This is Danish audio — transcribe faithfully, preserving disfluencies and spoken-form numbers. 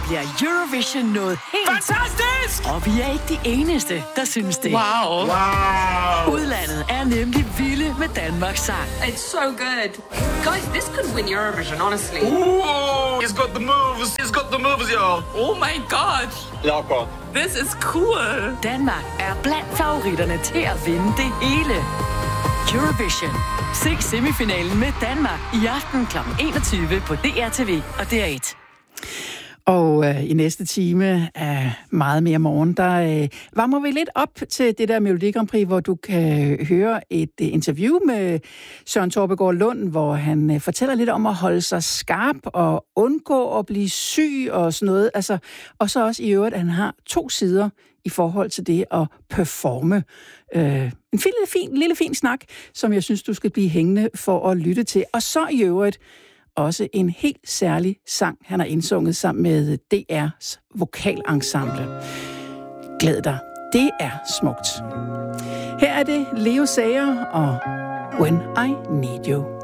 bliver Eurovision noget helt... Fantastisk! Og vi er ikke de eneste, der synes det. Wow. Wow. Udlandet er nemlig vilde med Danmarks sang. It's so good. Guys, this could win Eurovision, honestly. Ooh, he's got the moves. He's got the moves, y'all. Oh my god. Jakob. This is cool. Danmark er blandt favoritterne til at vinde det hele. Eurovision. Se semifinalen med Danmark i aften kl. enogtyve på D R T V og D R et. Og øh, i næste time af meget mere morgen, der øh, varmer vi lidt op til det der Melodi Grand Prix, hvor du kan høre et øh, interview med Søren Torpegaard Lund, hvor han øh, fortæller lidt om at holde sig skarp og undgå at blive syg og sådan noget. Altså, og så også i øvrigt, at han har to sider i forhold til det at performe. Øh, en fin, lille, fin, lille fin snak, som jeg synes, du skal blive hængende for at lytte til. Og så i øvrigt også en helt særlig sang, han har indsunget sammen med D R's vokalensemble. Glæd dig. Det er smukt. Her er det Leo Sager og When I Need You.